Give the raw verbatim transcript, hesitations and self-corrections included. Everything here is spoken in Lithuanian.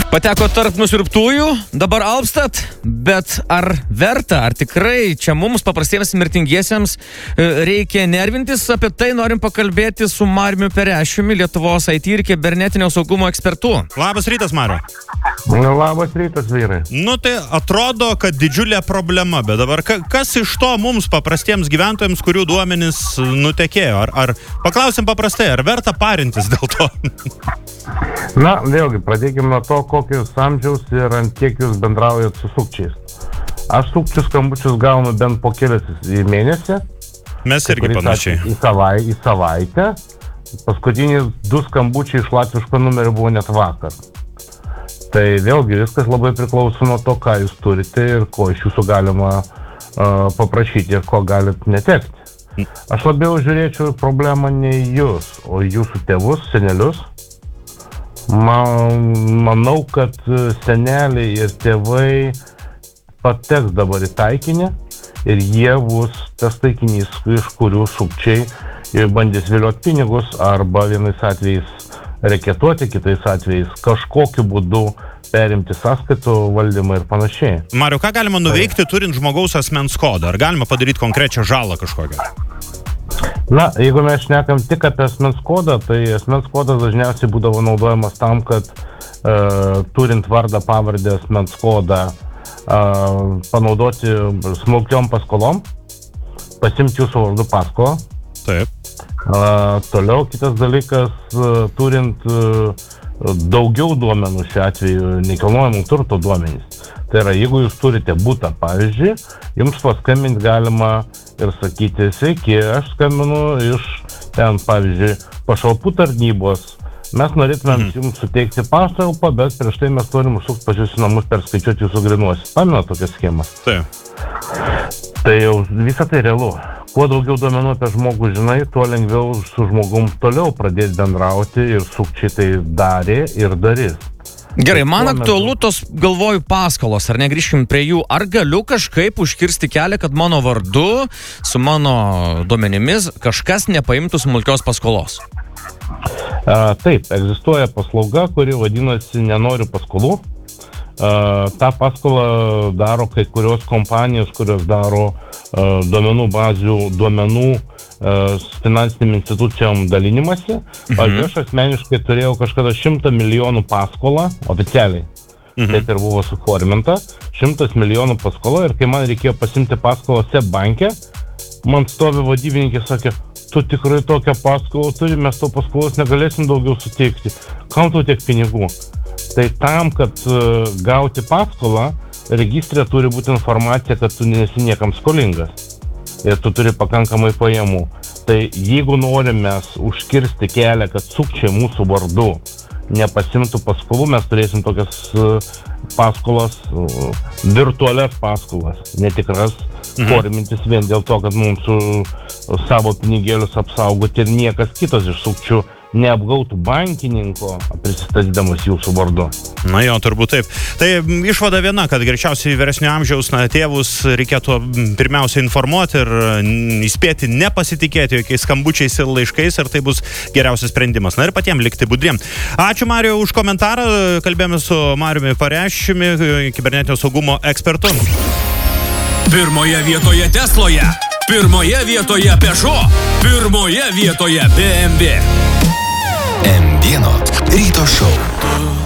Pateko tarp nusirptųjų, dabar alpstat, bet ar verta, ar tikrai čia mums paprastiems mirtingiesiems reikia nervintis? Apie tai norim pakalbėti su Mariumi Perešiumi, Lietuvos I T ir kibernetinio saugumo ekspertu. Labas rytas, Mariu. Labas rytas, vyrai. Nu tai atrodo, kad didžiulė problema, bet dabar kas iš to mums paprastiems gyventojams, kurių duomenys nutekėjo? Ar, ar paklausim paprastai, ar verta parintis dėl to? Na, vėlgi, pradėkime nuo to, kokius amžiaus ir ant kiek jūs bendraujat su sukčiais. Aš sukčių skambučius gaunu bent po kelias į mėnesį. Mes irgi panašiai. Į, savai, į savaitę. Paskutiniai du skambučiai iš latviško numerio buvo net vakar. Tai vėlgi viskas labai priklauso nuo to, ką jūs turite ir ko iš jūsų galima uh, paprašyti ir ko galit netekti. Aš labiau žiūrėčiau problemą ne jūs, o jūsų tėvus, senelius. Man, manau, kad seneliai ir tėvai pateks dabar į taikinį ir jie bus tas taikinys, iš kurių sukčiai bandys vilioti pinigus arba vienais atvejais reketuoti, kitais atvejais kažkokiu būdu perimti sąskaitų valdymą ir panašiai. Mariu, ką galima nuveikti turint žmogaus asmens kodą? Ar galima padaryti konkrečią žalą kažkokią? Na, jeigu mes šnekam tik apie asmens kodą, tai asmens kodas dažniausiai būdavo naudojamas tam, kad uh, turint vardą, pavardę, asmens kodą, uh, panaudoti smulkiom paskolom, pasimti jūsų vardu paskolą. Taip. Uh, toliau kitas dalykas, uh, turint uh, daugiau duomenų šiuo atveju, nekilnojamų turto duomenys. Tai yra, jeigu jūs turite butą, pavyzdžiui, jums paskambinti galima ir sakyti, sveiki, aš skambinu iš ten, pavyzdžiui, pašalpų tarnybos. Mes norėtumėm mm. jums suteikti pašalpą, bet prieš tai mes turim užsukti pas jūsų namus perskaičiuoti jūsų grynuosius. Pamena tokią schemą? Taip. Tai jau visą tai realu. Kuo daugiau duomenų apie žmogų žinai, tuo lengviau su žmogum toliau pradėti bendrauti ir sukčiai tai darė ir darys. Gerai, man aktualu tos, galvoju, paskolos, ar negrįžkim prie jų. Ar galiu kažkaip užkirsti kelią, kad mano vardu, su mano duomenimis, kažkas nepaimtų smulkios paskolos? A, taip, egzistuoja paslauga, kuri vadinasi nenoriu paskolų. A, tą paskolą daro kai kurios kompanijos, kurios daro a, duomenų bazių, duomenų finansiniam institucijom dalinimasi. Mhm. Aš asmeniškai turėjau kažkada šimtą milijonų paskolą oficialiai. Mhm. Taip ir buvo suforminta. Šimtas milijonų paskola ir kai man reikėjo pasimti paskolą SEB banke, man stovi vadybininkė, sakė, tu tikrai tokią paskolą turi, mes to paskolos negalėsim daugiau suteikti. Kam tu tiek pinigų? Tai tam, kad uh, gauti paskolą, registre turi būti informacija, kad tu nesi niekam skolingas. Ir tu turi pakankamai pajamų. Tai jeigu norime užkirsti kelią, kad sukčiai mūsų vardu nepasimtų paskolų, mes turėsim tokias paskolas, virtualias paskolas, netikras, mhm. formintis vien dėl to, kad mums su savo pinigėlius apsaugoti ir niekas kitas iš sukčių neapgautų bankininko, prisistatydamas jūsų vardu. Na jo, turbūt taip. Tai išvada viena, kad greičiausiai vyresnio amžiaus na, tėvus reikėtų pirmiausia informuoti ir įspėti nepasitikėti jokiais skambučiais ir laiškais, ir tai bus geriausias sprendimas. Na ir patiems likti budriem. Ačiū, Mariu, už komentarą. Kalbėjome su Mariumi Perešiumi, kibernetinio saugumo ekspertu. Pirmoje vietoje Tesloje, pirmoje vietoje Peugeot, pirmoje vietoje B M W. M vieno ryto šou.